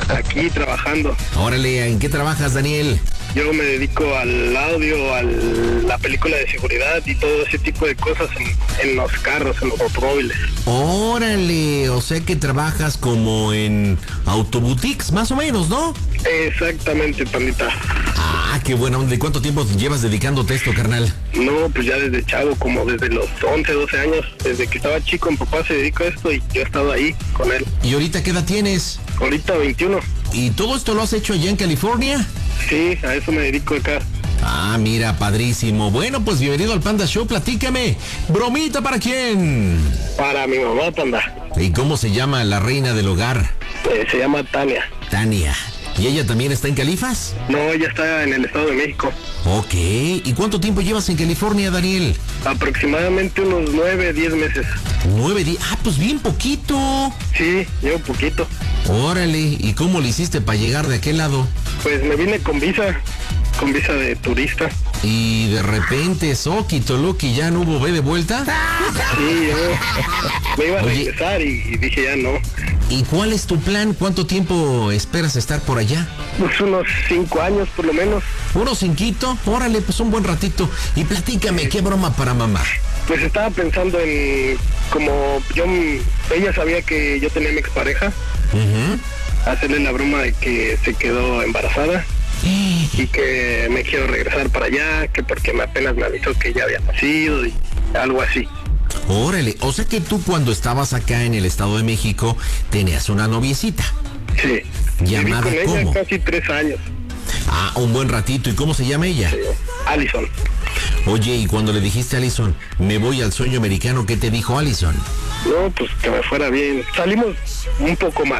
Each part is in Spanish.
Aquí trabajando. Órale, ¿en qué trabajas, Daniel? Yo me dedico al audio, a la película de seguridad y todo ese tipo de cosas en los carros, en los automóviles. Órale, o sea que trabajas como en autoboutiques, más o menos, ¿no? Exactamente, pandita. Ah, qué buena onda. ¿Y cuánto tiempo llevas dedicándote a esto, carnal? No, pues ya desde chavo, como desde los 11, 12 años. Desde que estaba chico, mi papá se dedica a esto y yo he estado ahí con él. ¿Y ahorita qué edad tienes? Ahorita 21. ¿Y todo esto lo has hecho allá en California? Sí, a eso me dedico acá. Ah, mira, padrísimo. Bueno, pues bienvenido al Panda Show, platícame. ¿Bromita para quién? Para mi mamá, panda. ¿Y cómo se llama la reina del hogar? Se llama Tania. Tania. ¿Y ella también está en Califas? No, ella está en el Estado de México. Ok. ¿Y cuánto tiempo llevas en California, Daniel? Aproximadamente unos 9, 10 meses. 9 días. Ah, pues bien poquito. Sí, llevo poquito. Órale. ¿Y cómo le hiciste para llegar de aquel lado? Pues me vine con visa de turista. Y de repente, Soki, Toluki, ¿ya no hubo B de vuelta? Sí, yo me iba a regresar y dije ya no. ¿Y cuál es tu plan? ¿Cuánto tiempo esperas estar por allá? Pues unos 5 años por lo menos. ¿Unos 5? Órale, pues un buen ratito. Y platícame, ¿qué broma para mamá? Pues estaba pensando en, como ella sabía que yo tenía mi expareja, hacerle la broma de que se quedó embarazada y que me quiero regresar para allá, que porque apenas me avisó que ya había nacido y algo así. Órale, o sea que tú cuando estabas acá en el Estado de México tenías una noviecita. Sí. ¿Llamada con ella cómo? casi 3 años. Ah, un buen ratito. ¿Y cómo se llama ella? Sí. Allison. Oye, y cuando le dijiste a Allison, me voy al sueño americano, ¿qué te dijo Allison? No, pues que me fuera bien. Salimos un poco mal.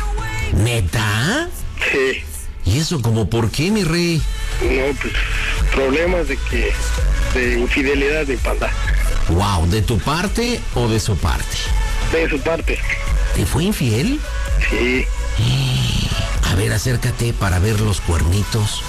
¿Neta? Sí. ¿Y eso como por qué, mi rey? No, pues problemas de infidelidad de panda. Wow, ¿de tu parte o de su parte? De su parte. ¿Te fue infiel? Sí. A ver, acércate para ver los cuernitos.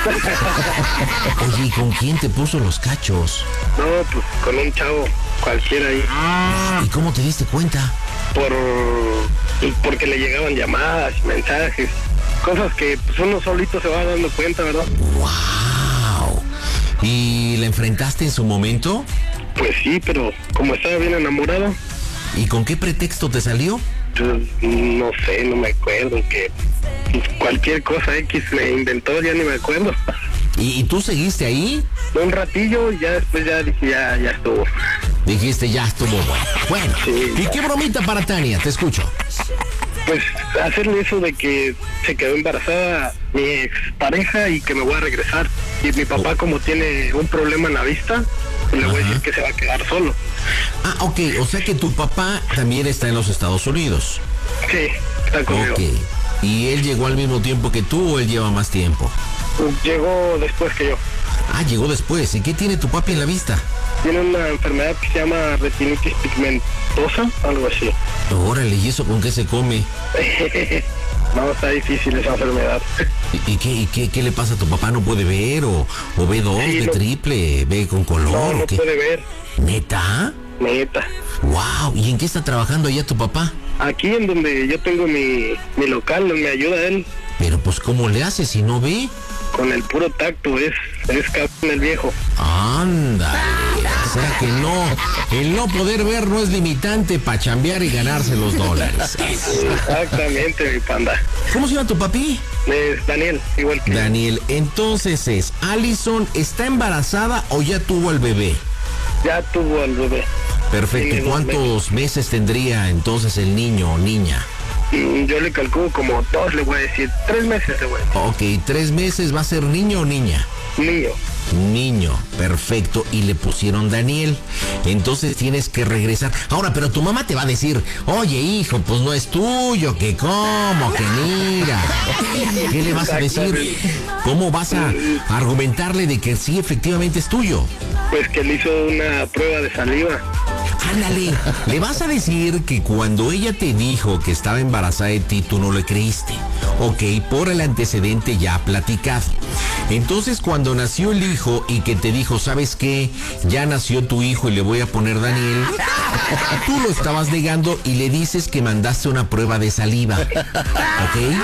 Oye, ¿y con quién te puso los cachos? No, pues con un chavo cualquiera ahí. ¿Y cómo te diste cuenta? Porque le llegaban llamadas, mensajes, cosas que pues uno solito se va dando cuenta, ¿verdad? ¡Wow! ¿Y la enfrentaste en su momento? Pues sí, pero como estaba bien enamorado. ¿Y con qué pretexto te salió? Pues, no sé, no me acuerdo, que pues, cualquier cosa X me inventó, ya ni me acuerdo. ¿Y tú seguiste ahí? Un ratillo, ya después ya dije, ya estuvo. Dijiste, ya estuvo bueno. Bueno, sí. ¿Y qué bromita para Tania? Te escucho. Pues hacerle eso de que se quedó embarazada mi expareja y que me voy a regresar. Y mi papá, como tiene un problema en la vista, le voy a decir que se va a quedar solo. Ah, ok, o sea que tu papá también está en los Estados Unidos. Sí, está conmigo. Ok, ¿y él llegó al mismo tiempo que tú o él lleva más tiempo? Llegó después que yo. Ah, llegó después. ¿Y qué tiene tu papi en la vista? Tiene una enfermedad que se llama retinitis pigmentosa, algo así. Órale, ¿y eso con qué se come? No, está difícil esa enfermedad. ¿Y qué le pasa a tu papá? ¿No puede ver? ¿O ve dos, Sí, ve no, triple, ve con color? no ¿o qué? puede ver. ¿Neta? Neta. Wow, ¿y en qué está trabajando allá tu papá? Aquí en donde yo tengo mi local, me ayuda él. Pero pues ¿cómo le hace si no ve? Con el puro tacto, es cabrón el viejo. Ándale, o sea que el no poder ver no es limitante para chambear y ganarse los dólares. Exactamente, mi panda. ¿Cómo se llama tu papi? Es Daniel, igual que Daniel, entonces ¿Allison está embarazada o ya tuvo al bebé? ya tuvo al bebé. Perfecto, ¿y Tiene 2 cuántos meses tendría entonces el niño o niña? Yo le calculo como 2, le voy a decir. 3 meses, le voy a decir. Ok, 3 meses, ¿va a ser niño o niña? Niño. Niño, perfecto, y le pusieron Daniel. Entonces tienes que regresar. Ahora, pero tu mamá te va a decir, oye hijo, pues no es tuyo, que cómo, que mira. ¿Qué le vas a decir? ¿Cómo vas a argumentarle de que sí, efectivamente es tuyo? Pues que le hizo una prueba de saliva. Ándale, le vas a decir que cuando ella te dijo que estaba embarazada de ti, tú no le creíste. Ok, por el antecedente ya platicado. Entonces cuando nació el hijo y que te dijo, ¿sabes qué? Ya nació tu hijo y le voy a poner Daniel. Tú lo estabas negando y le dices que mandaste una prueba de saliva. ¿Ok?